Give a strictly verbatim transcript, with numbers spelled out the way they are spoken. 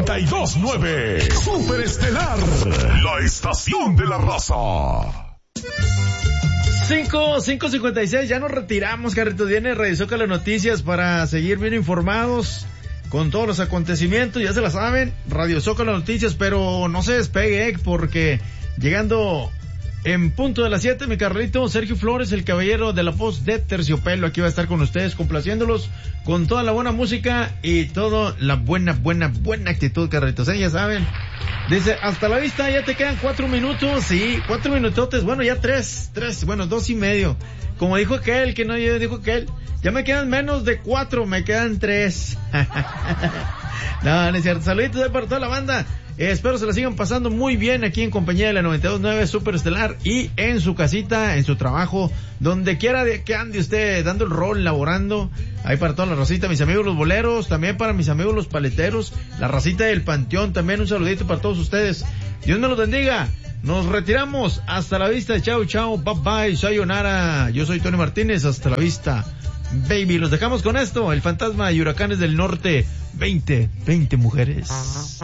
noventa y dos punto nueve. Super Estelar, la estación de la raza. cinco, cinco cincuenta y seis, ya nos retiramos, Carlitos. Viene Radio Zócalo Noticias para seguir bien informados con todos los acontecimientos, ya se la saben, Radio Zócalo Noticias, pero no se despegue, eh, porque llegando en punto de las siete, mi Carlito, Sergio Flores, el caballero de la voz de Terciopelo, aquí va a estar con ustedes, complaciéndolos con toda la buena música y toda la buena, buena, buena actitud, Carlitos, ¿eh? Ya saben. Dice, hasta la vista, ya te quedan cuatro minutos, sí, cuatro minutotes, bueno, ya tres, tres, bueno, dos y medio. Como dijo aquel, que no, yo dijo aquel, ya me quedan menos de cuatro, me quedan tres. No, no es cierto. Saluditos para toda la banda. Eh, espero se la sigan pasando muy bien aquí en compañía de la noventa y dos punto nueve Super Estelar y en su casita, en su trabajo, donde quiera de que ande usted dando el rol, laborando. Ahí para toda la racita, mis amigos los boleros, también para mis amigos los paleteros, la racita del Panteón, también un saludito para todos ustedes. Dios me los bendiga. Nos retiramos. Hasta la vista. Chao, chao. Bye bye. Sayonara. Yo soy Tony Martínez. Hasta la vista, baby. Los dejamos con esto. El fantasma y huracanes del norte. veinte, veinte mujeres.